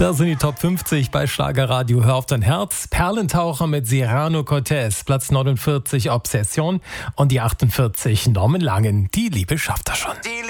Das sind die Top 50 bei Schlagerradio. Hör auf dein Herz. Perlentaucher mit Cyrano Cortez. Platz 49 Obsession. Und die 48 Norman Langen. Die Liebe schafft er schon.